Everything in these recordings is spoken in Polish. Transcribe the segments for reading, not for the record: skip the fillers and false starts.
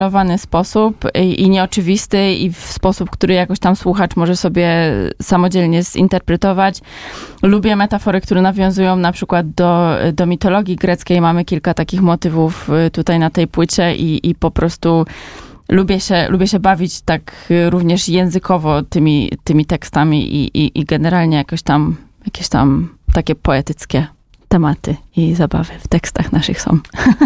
sposób i nieoczywisty i w sposób, który jakoś tam słuchacz może sobie samodzielnie zinterpretować. Lubię metafory, które nawiązują na przykład do mitologii greckiej. Mamy kilka takich motywów tutaj na tej płycie i po prostu lubię się bawić tak również językowo tymi tekstami i generalnie jakieś tam takie poetyckie tematy i zabawy w tekstach naszych są.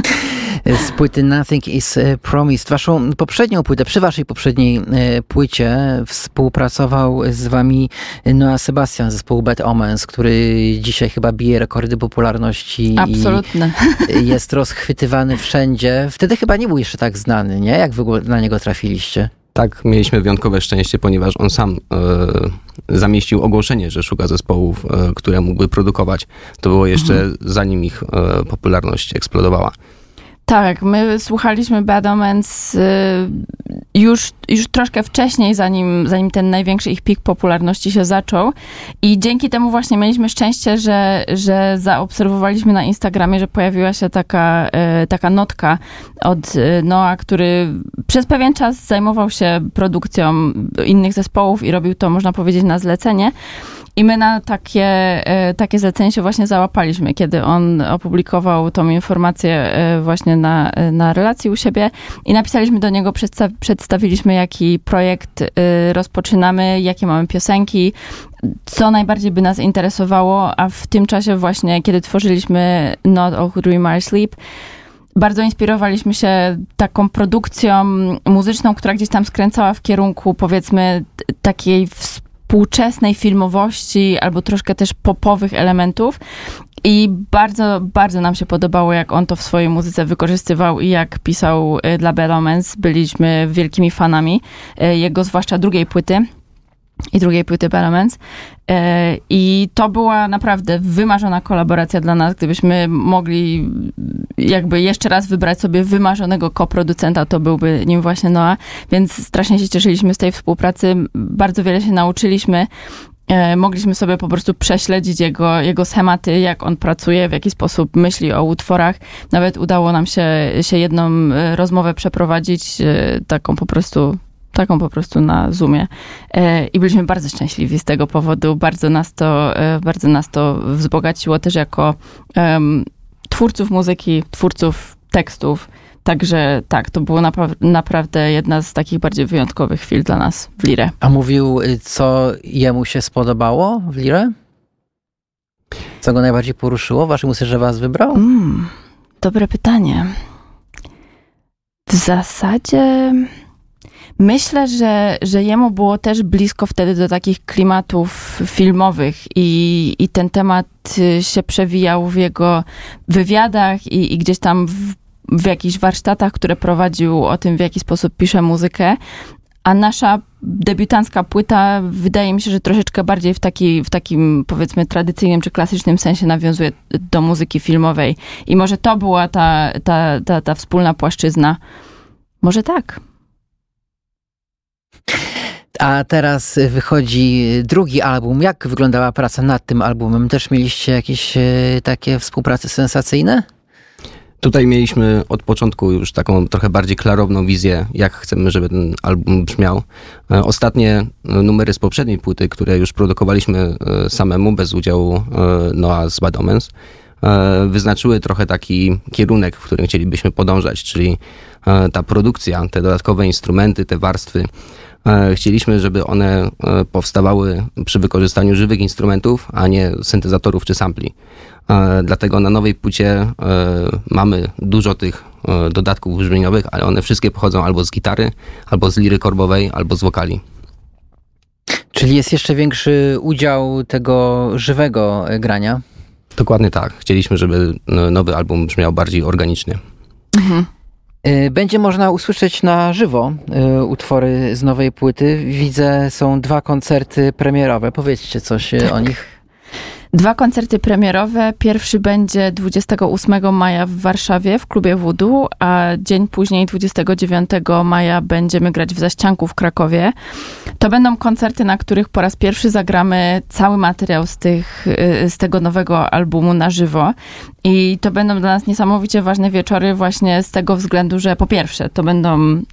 Z płyty Nothing is Promised. Przy waszej poprzedniej płycie współpracował z wami Noah Sebastian z zespołu Bad Omens, który dzisiaj chyba bije rekordy popularności. Absolutne. I jest rozchwytywany wszędzie. Wtedy chyba nie był jeszcze tak znany, nie? Jak wy na niego trafiliście? Tak, mieliśmy wyjątkowe szczęście, ponieważ on sam zamieścił ogłoszenie, że szuka zespołów, które mógłby produkować. To było jeszcze zanim ich popularność eksplodowała. Tak, my słuchaliśmy Bad Omens już troszkę wcześniej, zanim ten największy ich pik popularności się zaczął. I dzięki temu właśnie mieliśmy szczęście, że zaobserwowaliśmy na Instagramie, że pojawiła się taka notka od Noa, który przez pewien czas zajmował się produkcją innych zespołów i robił to, można powiedzieć, na zlecenie. I my na takie zlecenie się właśnie załapaliśmy, kiedy on opublikował tą informację właśnie na relacji u siebie i napisaliśmy do niego, przedstawiliśmy, jaki projekt rozpoczynamy, jakie mamy piosenki, co najbardziej by nas interesowało, a w tym czasie właśnie, kiedy tworzyliśmy Not All Who Dream Are Asleep, bardzo inspirowaliśmy się taką produkcją muzyczną, która gdzieś tam skręcała w kierunku, powiedzmy, takiej współczesnej filmowości albo troszkę też popowych elementów i bardzo, bardzo nam się podobało, jak on to w swojej muzyce wykorzystywał i jak pisał dla Bad Omens. Byliśmy wielkimi fanami jego, zwłaszcza drugiej płyty Bad Omens. I to była naprawdę wymarzona kolaboracja dla nas. Gdybyśmy mogli jakby jeszcze raz wybrać sobie wymarzonego koproducenta, to byłby nim właśnie Noah. Więc strasznie się cieszyliśmy z tej współpracy. Bardzo wiele się nauczyliśmy. Mogliśmy sobie po prostu prześledzić jego schematy, jak on pracuje, w jaki sposób myśli o utworach. Nawet udało nam się jedną rozmowę przeprowadzić, taką po prostu na Zoomie. I byliśmy bardzo szczęśliwi z tego powodu. Bardzo nas to wzbogaciło też jako twórców muzyki, twórców tekstów. Także tak, to było naprawdę jedna z takich bardziej wyjątkowych chwil dla nas w Lirę. A mówił, co jemu się spodobało w Lirę? Co go najbardziej poruszyło? Waszej muzyce, że was wybrał? Dobre pytanie. W zasadzie myślę, że jemu było też blisko wtedy do takich klimatów filmowych i ten temat się przewijał w jego wywiadach i gdzieś tam w jakichś warsztatach, które prowadził o tym, w jaki sposób pisze muzykę. A nasza debiutancka płyta, wydaje mi się, że troszeczkę bardziej w takim, powiedzmy, tradycyjnym czy klasycznym sensie nawiązuje do muzyki filmowej. I może to była ta wspólna płaszczyzna. Może tak. A teraz wychodzi drugi album. Jak wyglądała praca nad tym albumem? Też mieliście jakieś takie współprace sensacyjne? Tutaj mieliśmy od początku już taką trochę bardziej klarowną wizję, jak chcemy, żeby ten album brzmiał. Ostatnie numery z poprzedniej płyty, które już produkowaliśmy samemu, bez udziału Noah z Bad Omens, wyznaczyły trochę taki kierunek, w którym chcielibyśmy podążać, czyli ta produkcja, te dodatkowe instrumenty, te warstwy. Chcieliśmy, żeby one powstawały przy wykorzystaniu żywych instrumentów, a nie syntezatorów czy sampli. Dlatego na nowej płycie mamy dużo tych dodatków brzmieniowych, ale one wszystkie pochodzą albo z gitary, albo z liry korbowej, albo z wokali. Czyli jest jeszcze większy udział tego żywego grania? Dokładnie tak. Chcieliśmy, żeby nowy album brzmiał bardziej organicznie. Mhm. Będzie można usłyszeć na żywo utwory z nowej płyty. Widzę, są 2 koncerty premierowe. Powiedzcie coś o nich. 2 koncerty premierowe. Pierwszy będzie 28 maja w Warszawie w klubie Voodoo, a dzień później, 29 maja, będziemy grać w Zaścianku w Krakowie. To będą koncerty, na których po raz pierwszy zagramy cały materiał z tego nowego albumu na żywo. I to będą dla nas niesamowicie ważne wieczory właśnie z tego względu, że po pierwsze to będą